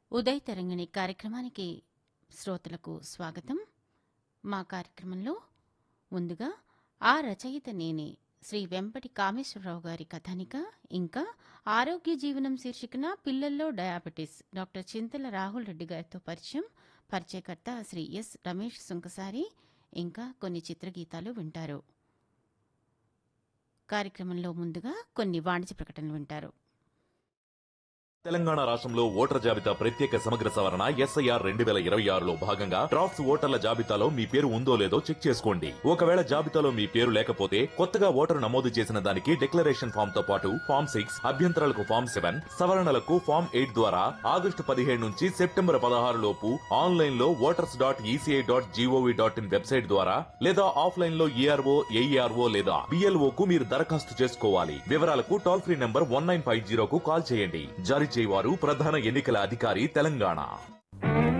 ఉదయ్ తరంగిణి కార్యక్రమానికి శ్రోతలకు స్వాగతం. మా కార్యక్రమంలో ముందుగా ఆ రచయిత నేనే శ్రీ వెంపటి కామేశ్వరరావు గారి కథానిక, ఇంకా ఆరోగ్య జీవనం శీర్షికన పిల్లల్లో డయాబెటిస్ డాక్టర్ చింతల రాహుల్ రెడ్డి గారితో పరిచయకర్త శ్రీ ఎస్ రమేష్ సుంకసారి, ఇంకా కొన్ని చిత్రగీతాలు వింటారు. కార్యక్రమంలో ముందుగా కొన్ని వాణిజ్య ప్రకటనలు వింటారు. తెలంగాణ రాష్ట్రంలో ఓటర్ జాబితా ప్రత్యేక సమగ్ర సవరణ ఎస్ఐఆర్ 2026లో భాగంగా డ్రాఫ్ట్స్ ఓటర్ల జాబితాలో మీ పేరు ఉందో లేదో చెక్ చేసుకోండి. ఒకవేళ జాబితాలో మీ పేరు లేకపోతే కొత్తగా ఓటరు నమోదు చేసిన దానికి డిక్లరేషన్ ఫామ్ తో పాటు ఫామ్ 6, అభ్యంతరాలకు ఫామ్ 7, సవరణలకు ఫామ్ 8 ద్వారా ఆగస్టు 15 నుంచి సెప్టెంబర్ 16 లోపు ఆన్లైన్ లో voters.eci.gov.in వెబ్సైట్ ద్వారా లేదా ఆఫ్లైన్ లో ఏఆర్ఓ, ఏఈఆర్ఓ లేదా బిఎల్ఓ కు మీరు దరఖాస్తు చేసుకోవాలి. వివరాలకు టోల్ ఫ్రీ నంబర్ 1950 కు కాల్ చేయండి. జారీ చేయవారు ప్రధాన ఎన్నికల అధికారి, తెలంగాణ.